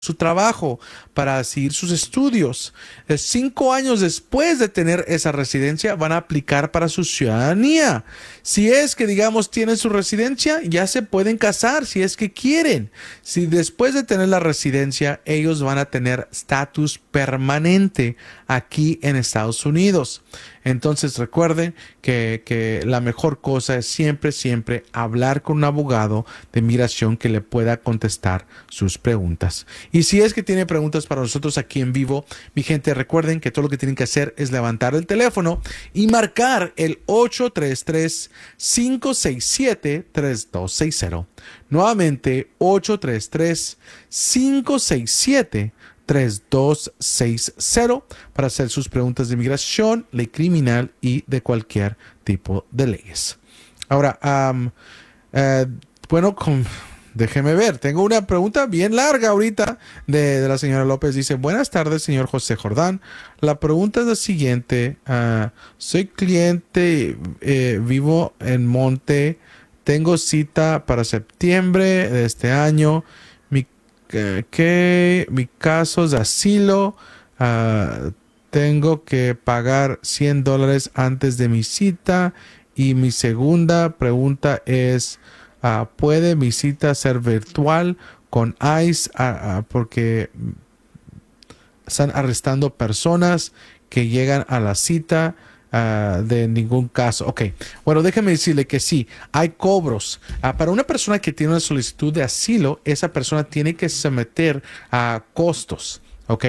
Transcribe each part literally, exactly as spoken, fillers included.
su trabajo, para seguir sus estudios. Eh, Cinco años después de tener esa residencia, van a aplicar para su ciudadanía. Si es que, digamos, tienen su residencia, ya se pueden casar si es que quieren. Si después de tener la residencia, ellos van a tener estatus permanente aquí en Estados Unidos. Entonces recuerden que, que la mejor cosa es siempre, siempre hablar con un abogado de migración que le pueda contestar sus preguntas. Y si es que tiene preguntas para nosotros aquí en vivo, mi gente, recuerden que todo lo que tienen que hacer es levantar el teléfono y marcar el ocho tres tres, cinco seis siete, tres dos seis cero. Nuevamente, ocho tres tres, cinco seis siete, tres dos seis cero para hacer sus preguntas de inmigración, ley criminal y de cualquier tipo de leyes. Ahora, um, uh, bueno, con, déjeme ver, tengo una pregunta bien larga ahorita de, de la señora López. Dice, buenas tardes, señor José Jordán. La pregunta es la siguiente. Uh, soy cliente, eh, vivo en Monte, tengo cita para septiembre de este año. Mi que mi caso es de asilo, uh, tengo que pagar cien dólares antes de mi cita. Y mi segunda pregunta es, uh, ¿puede mi cita ser virtual con ICE? Uh, uh, porque están arrestando personas que llegan a la cita Uh, de ningún caso. Ok, bueno, déjeme decirle que sí, hay cobros. Uh, para una persona que tiene una solicitud de asilo, esa persona tiene que someter a uh, costos. Ok.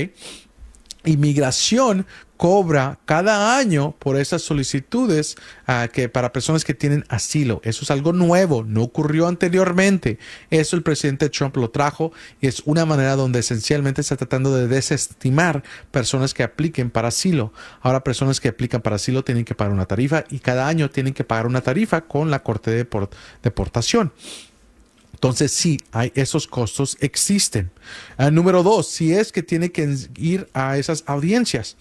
Inmigración cobra cada año por esas solicitudes uh, que para personas que tienen asilo. Eso es algo nuevo, no ocurrió anteriormente. Eso el presidente Trump lo trajo y es una manera donde esencialmente está tratando de desestimar personas que apliquen para asilo. Ahora personas que aplican para asilo tienen que pagar una tarifa y cada año tienen que pagar una tarifa con la corte de deport- deportación. Entonces, sí, hay esos costos existen. Uh, número dos, si es que tiene que ir a esas audiencias.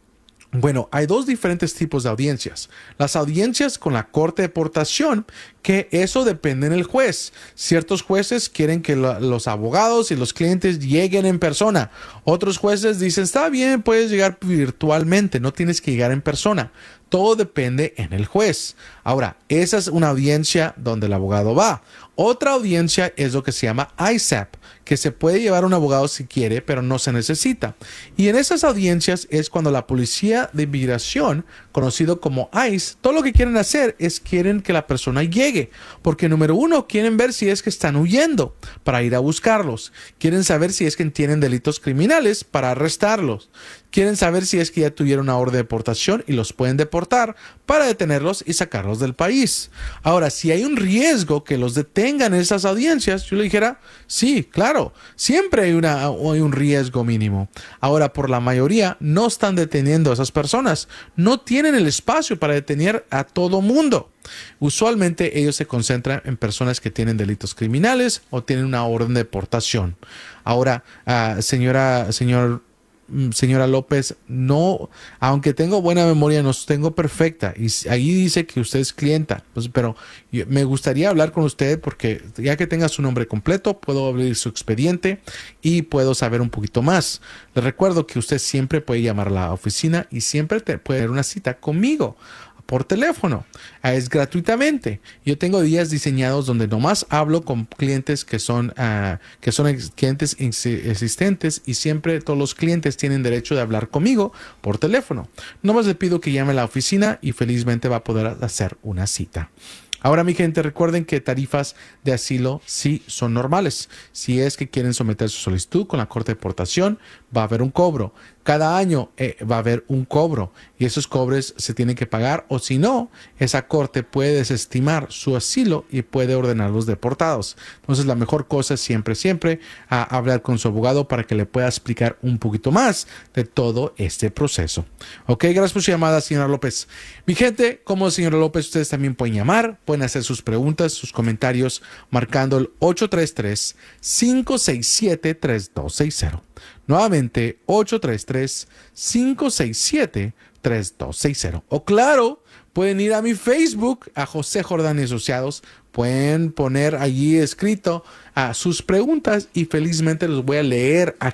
Bueno, hay dos diferentes tipos de audiencias. Las audiencias con la corte de deportación, que eso depende del juez. Ciertos jueces quieren que lo, los abogados y los clientes lleguen en persona. Otros jueces dicen, está bien, puedes llegar virtualmente, no tienes que llegar en persona. Todo depende en el juez. Ahora, esa es una audiencia donde el abogado va. Otra audiencia es lo que se llama I S A P, que se puede llevar un abogado si quiere, pero no se necesita. Y en esas audiencias es cuando la policía de inmigración, conocido como ICE, todo lo que quieren hacer es quieren que la persona llegue. Porque número uno, quieren ver si es que están huyendo para ir a buscarlos. Quieren saber si es que tienen delitos criminales para arrestarlos. Quieren saber si es que ya tuvieron una orden de deportación y los pueden deportar para detenerlos y sacarlos del país. Ahora, si hay un riesgo que los detengan en esas audiencias, yo le dijera, sí, claro, siempre hay, una, hay un riesgo mínimo. Ahora, por la mayoría, no están deteniendo a esas personas. No tienen el espacio para detener a todo mundo. Usualmente ellos se concentran en personas que tienen delitos criminales o tienen una orden de deportación. Ahora, uh, señora, señor... señora López, no, aunque tengo buena memoria, no tengo perfecta. Y ahí dice que usted es clienta. Pues, pero yo, me gustaría hablar con usted porque ya que tenga su nombre completo, puedo abrir su expediente y puedo saber un poquito más. Le recuerdo que usted siempre puede llamar a la oficina y siempre te puede dar una cita conmigo por teléfono. Es gratuitamente. Yo tengo días diseñados donde nomás hablo con clientes que son, uh, que son ex clientes existentes y siempre todos los clientes tienen derecho de hablar conmigo por teléfono. Nomás le pido que llame a la oficina y felizmente va a poder hacer una cita. Ahora, mi gente, recuerden que tarifas de asilo sí son normales. Si es que quieren someter su solicitud con la corte de deportación, va a haber un cobro. Cada año eh, va a haber un cobro y esos cobros se tienen que pagar o si no, esa corte puede desestimar su asilo y puede ordenarlos deportados. Entonces, la mejor cosa es siempre, siempre a hablar con su abogado para que le pueda explicar un poquito más de todo este proceso. Ok, gracias por su llamada, señora López. Mi gente, como señora López, ustedes también pueden llamar, pueden hacer sus preguntas, sus comentarios, marcando el ocho tres tres, cinco seis siete, tres dos seis cero. Nuevamente, ocho tres tres, cinco seis siete, tres dos seis cero. O claro, pueden ir a mi Facebook, a José Jordán y Asociados. Pueden poner allí escrito a sus preguntas y felizmente los voy a leer aquí